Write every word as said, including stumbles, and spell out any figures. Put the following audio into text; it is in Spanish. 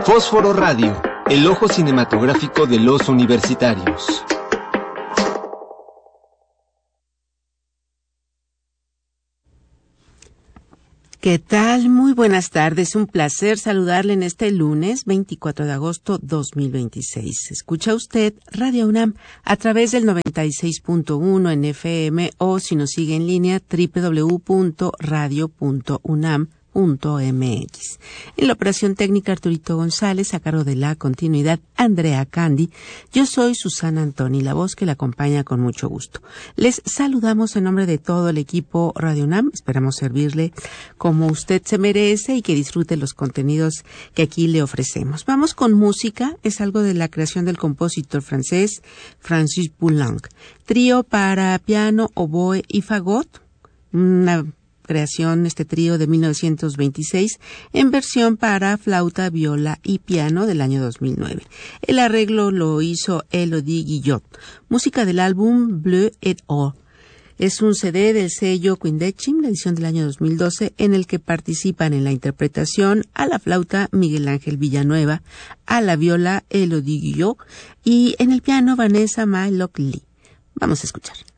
Fósforo Radio, el ojo cinematográfico de los universitarios. ¿Qué tal? Muy buenas tardes. Un placer saludarle en este lunes veinticuatro de agosto dos mil veintiséis. Escucha usted Radio UNAM a través del noventa y seis punto uno en F M o si nos sigue en línea doble u doble u doble u punto radio punto unam punto m x. En la operación técnica Arturito González, a cargo de la continuidad Andrea Candy. Yo soy Susana Antoni, la voz que la acompaña con mucho gusto. Les saludamos en nombre de todo el equipo Radio UNAM. Esperamos servirle como usted se merece y que disfrute los contenidos que aquí le ofrecemos. Vamos con música. Es algo de la creación del compositor francés Francis Poulenc. Trío para piano, oboe y fagot. Una creación, este trío de mil novecientos veintiséis, en versión para flauta, viola y piano del año dos mil nueve. El arreglo lo hizo Elodie Guillot. Música del álbum Bleu et Or. Es un C D del sello Quindecim, la edición del año dos mil doce, en el que participan en la interpretación a la flauta Miguel Ángel Villanueva, a la viola Elodie Guillot y en el piano Vanessa Mai-Lock Lee. Vamos a escuchar.